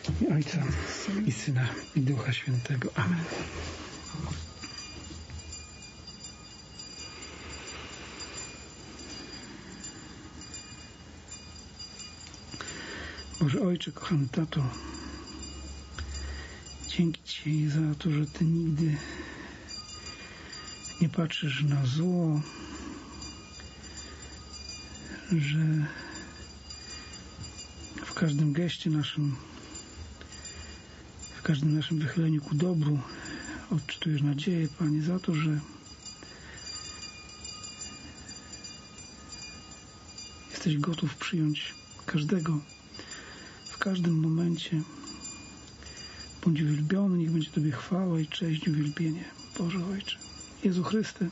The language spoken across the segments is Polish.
I Ojca, i Syna, i Ducha Świętego. Amen. Boże Ojcze, kochany Tato, dzięki Ci za to, że Ty nigdy nie patrzysz na zło, że w każdym geście naszym, w każdym naszym wychyleniu ku dobru odczytujesz nadzieję, Panie, za to, że jesteś gotów przyjąć każdego w każdym momencie. Bądź uwielbiony, niech będzie Tobie chwała i cześć i uwielbienie. Boże Ojcze, Jezu Chryste,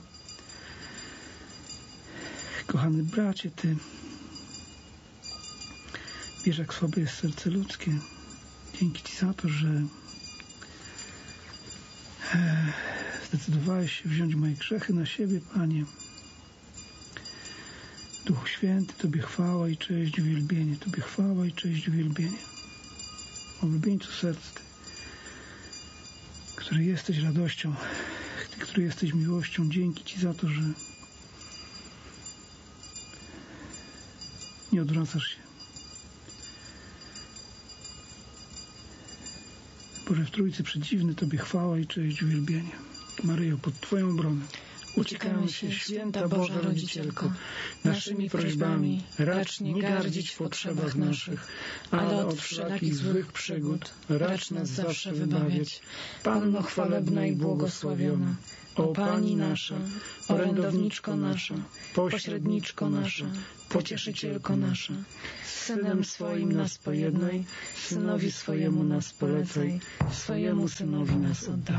kochany bracie, Ty wiesz, jak słabe jest serce ludzkie. Dzięki Ci za to, że zdecydowałeś się wziąć moje grzechy na siebie, Panie. Duchu Święty, Tobie chwała i cześć, uwielbienie. Tobie chwała i cześć, uwielbienie. Ulubieńcu serc Ty, który jesteś radością, Ty, który jesteś miłością. Dzięki Ci za to, że nie odwracasz się. Boże, w Trójcy Przedziwny, Tobie chwała i cześć, uwielbienie. Maryjo, pod Twoją obronę uciekamy się, święta Boża Rodzicielko, naszymi prośbami racz nie gardzić w potrzebach naszych, ale od wszelakich złych przygód racz nas zawsze wybawiać. Panno chwalebna i błogosławiona, o Pani nasza, orędowniczko nasza, pośredniczko nasza, pocieszycielko nasza, z Synem swoim nas pojednaj, Synowi swojemu nas polecaj, swojemu Synowi nas oddaj.